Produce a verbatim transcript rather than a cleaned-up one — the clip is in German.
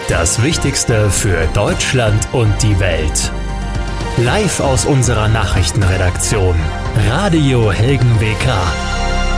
Das Wichtigste für Deutschland und die Welt. Live aus unserer Nachrichtenredaktion. Radio Helgen W K.